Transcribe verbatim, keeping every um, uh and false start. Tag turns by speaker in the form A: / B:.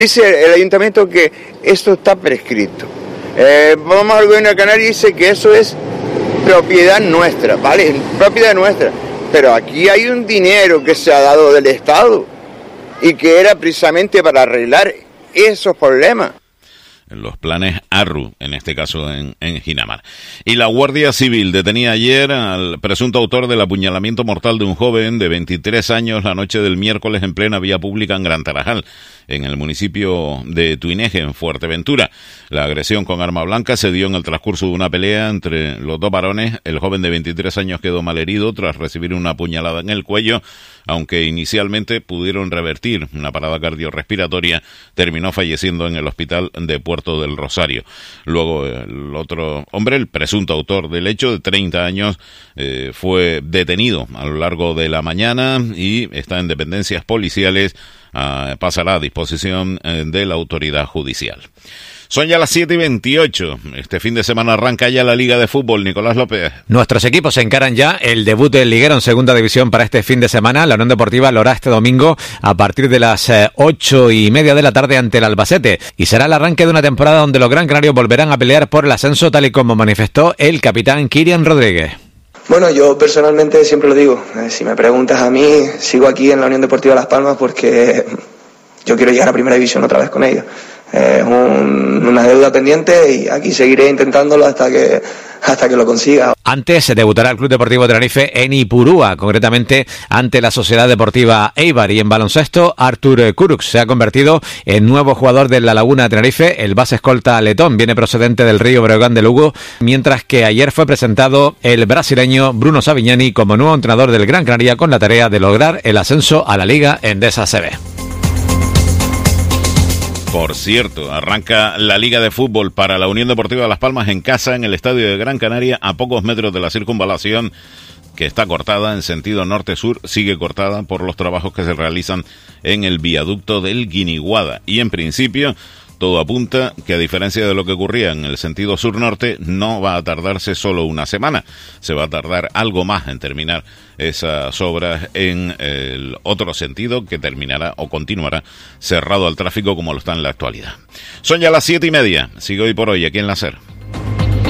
A: Dice el ayuntamiento que esto está prescrito. Eh, vamos al gobierno de Canarias y dice que eso es propiedad nuestra, ¿vale? Propiedad nuestra. Pero aquí hay un dinero que se ha dado del Estado y que era precisamente para arreglar esos problemas.
B: En los planes A R U, en este caso en, en Ginamar. Y la Guardia Civil detenía ayer al presunto autor del apuñalamiento mortal de un joven de veintitrés años la noche del miércoles en plena vía pública en Gran Tarajal, en el municipio de Tuineje, en Fuerteventura. La agresión con arma blanca se dio en el transcurso de una pelea entre los dos varones. El joven de veintitrés años quedó malherido tras recibir una puñalada en el cuello, aunque inicialmente pudieron revertir una parada cardiorrespiratoria, terminó falleciendo en el hospital de Puerto del Rosario. Luego el otro hombre, el presunto autor del hecho, de treinta años, eh, fue detenido a lo largo de la mañana y está en dependencias policiales. Uh, pasará a disposición eh, de la autoridad judicial. Son ya las siete y veintiocho. Este fin de semana arranca ya la Liga de Fútbol. Nicolás López.
C: Nuestros equipos encaran ya el debut del liguero en segunda división para este fin de semana. La Unión Deportiva lo hará este domingo a partir de las eh, ocho y media de la tarde ante el Albacete. Y será el arranque de una temporada donde los gran canarios volverán a pelear por el ascenso, tal y como manifestó el capitán Kirian Rodríguez.
D: Bueno, yo personalmente siempre lo digo, eh, si me preguntas a mí, sigo aquí en la Unión Deportiva Las Palmas porque yo quiero llegar a Primera División otra vez con ellos. Es un, una deuda pendiente y aquí seguiré intentándolo hasta que hasta que lo consiga.
C: Antes se debutará el Club Deportivo Tenerife en Ipurúa, concretamente ante la Sociedad Deportiva Eibar, y en baloncesto Artur Kurux se ha convertido en nuevo jugador de La Laguna de Tenerife. El base escolta letón viene procedente del Río Breogán de Lugo, mientras que ayer fue presentado el brasileño Bruno Savignani como nuevo entrenador del Gran Canaria, con la tarea de lograr el ascenso a la Liga Endesa A C B.
B: Por cierto, arranca la Liga de Fútbol para la Unión Deportiva Las Palmas en casa, en el estadio de Gran Canaria, a pocos metros de la circunvalación, que está cortada en sentido norte-sur, sigue cortada por los trabajos que se realizan en el viaducto del Guiniguada. Y en principio, todo apunta que, a diferencia de lo que ocurría en el sentido sur-norte, no va a tardarse solo una semana. Se va a tardar algo más en terminar esas obras en el otro sentido, que terminará o continuará cerrado al tráfico como lo está en la actualidad. Son ya las siete y media. Sigue Hoy por Hoy aquí en la SER.